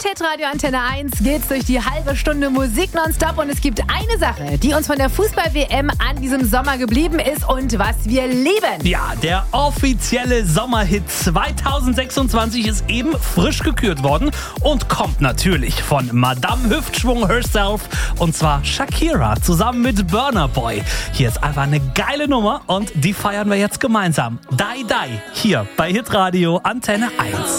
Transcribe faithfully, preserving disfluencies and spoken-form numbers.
Mit Hitradio Antenne eins geht's durch die halbe Stunde Musik nonstop und es gibt eine Sache, die uns von der Fußball-W M an diesem Sommer geblieben ist und was wir lieben. Ja, der offizielle Sommerhit zweitausendsechsundzwanzig ist eben frisch gekürt worden und kommt natürlich von Madame Hüftschwung herself, und zwar Shakira zusammen mit Burna Boy. Hier ist einfach eine geile Nummer und die feiern wir jetzt gemeinsam. Die Die hier bei Hitradio Antenne eins.